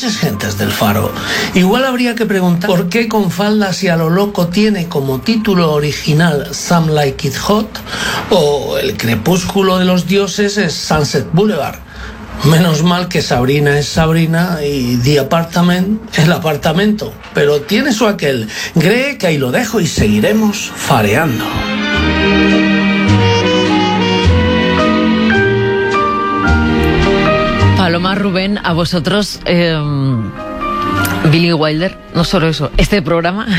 noches, gentes del Faro. Igual habría que preguntar por qué Con faldas y a lo loco tiene como título original Some Like It Hot, o El crepúsculo de los dioses es Sunset Boulevard. Menos mal que Sabrina es Sabrina y The Apartment el apartamento. Pero tiene su aquel. Cree que ahí lo dejo y seguiremos fareando. Paloma, Rubén, a vosotros, Billy Wilder, no solo eso, este programa,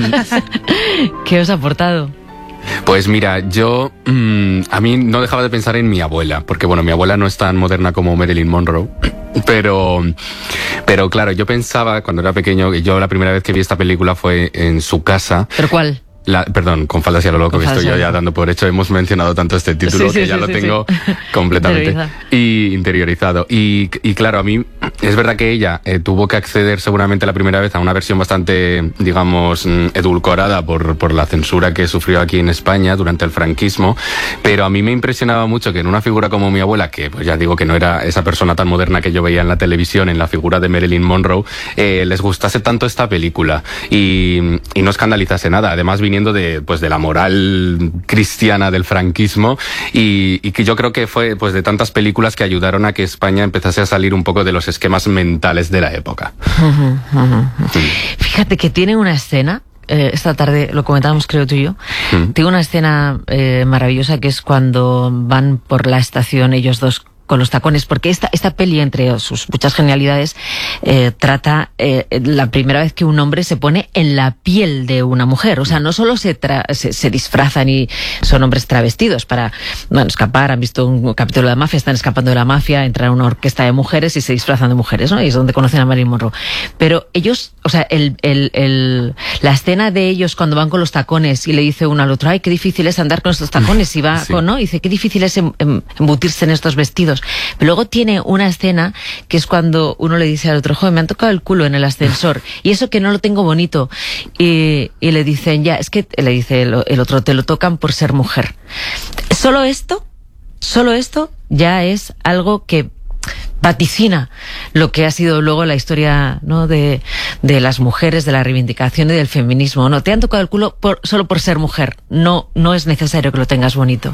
¿qué os ha aportado? Pues mira, yo a mí no dejaba de pensar en mi abuela, porque bueno, mi abuela no es tan moderna como Marilyn Monroe, pero claro, yo pensaba cuando era pequeño, que yo la primera vez que vi esta película fue en su casa. ¿Pero cuál? Perdón, Con faldas y a lo loco, que estoy yo ya dando por hecho. Hemos mencionado tanto este título que ya lo tengo completamente interiorizado. Y claro, a mí es verdad que ella tuvo que acceder seguramente la primera vez a una versión bastante, digamos, edulcorada por la censura que sufrió aquí en España durante el franquismo, pero a mí me impresionaba mucho que en una figura como mi abuela, que pues ya digo que no era esa persona tan moderna que yo veía en la televisión, en la figura de Marilyn Monroe, les gustase tanto esta película y no escandalizase nada. Además, viniendo de la moral cristiana del franquismo y que yo creo que fue pues de tantas películas que ayudaron a que España empezase a salir un poco de los esquemas mentales de la época. Fíjate que tiene una escena, esta tarde lo comentábamos creo tú y yo, tiene una escena maravillosa que es cuando van por la estación ellos dos con los tacones, porque esta peli, entre sus muchas genialidades, trata la primera vez que un hombre se pone en la piel de una mujer. O sea, no solo se disfrazan y son hombres travestidos para escapar. Han visto un capítulo de la mafia, están escapando de la mafia, entran a una orquesta de mujeres y se disfrazan de mujeres, ¿no? Y es donde conocen a Marilyn Monroe. Pero ellos, o sea, la escena de ellos cuando van con los tacones y le dice uno al otro, ay, qué difícil es andar con estos tacones, y va ¿no? Y dice, qué difícil es embutirse en estos vestidos. Pero luego tiene una escena que es cuando uno le dice al otro, joder, me han tocado el culo en el ascensor y eso que no lo tengo bonito, y le dicen, ya, es que le dice el otro, te lo tocan por ser mujer. Solo esto ya es algo que vaticina lo que ha sido luego la historia, ¿no? de las mujeres, de la reivindicación y del feminismo, ¿no? Te han tocado el culo solo por ser mujer, no es necesario que lo tengas bonito.